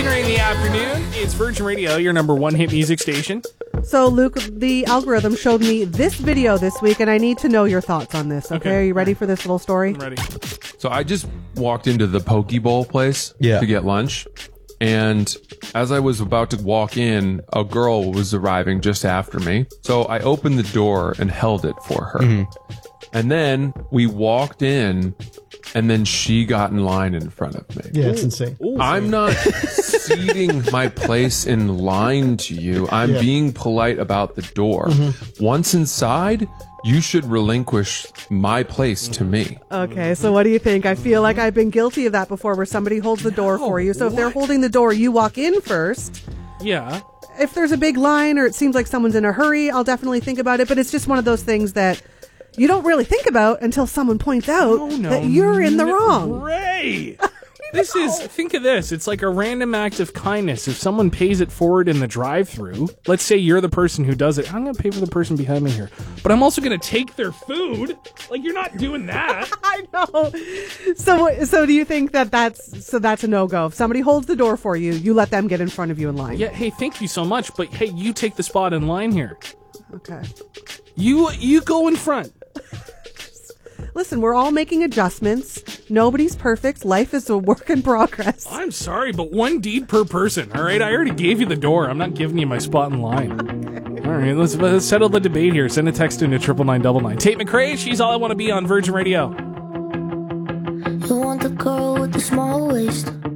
Skinner in the afternoon. It's Virgin Radio, your number one hit music station. So, Luke, the algorithm showed me this video this week, and I need to know your thoughts on this. Okay. Are you ready for this little story? I'm ready. So I just walked into the Poke Bowl place to get lunch. And as I was about to walk in, a girl was arriving just after me. So I opened the door and held it for her. Mm-hmm. And then we walked in, and then she got in line in front of me. Yeah, it's insane. I'm not ceding my place in line to you. I'm being polite about the door. Mm-hmm. Once inside, you should relinquish my place to me. Okay, so what do you think? I feel like I've been guilty of that before, where somebody holds the door for you. So if they're holding the door, you walk in first. Yeah. If there's a big line or it seems like someone's in a hurry, I'll definitely think about it. But it's just one of those things that you don't really think about until someone points out that you're in the wrong. Ray! Think of this. It's like a random act of kindness. If someone pays it forward in the drive-thru, let's say you're the person who does it. I'm going to pay for the person behind me here. But I'm also going to take their food. Like, you're not doing that. I know. So do you think that's a no-go? If somebody holds the door for you, you let them get in front of you in line. Yeah, hey, thank you so much. But, hey, you take the spot in line here. Okay. You go in front. Listen, we're all making adjustments. Nobody's perfect. Life is a work in progress. I'm sorry, but one deed per person, all right? I already gave you the door. I'm not giving you my spot in line. Okay. All right, let's settle the debate here. Send a text into 99999. Tate McRae, she's All I Want to Be on Virgin Radio. You want the girl with the small waist,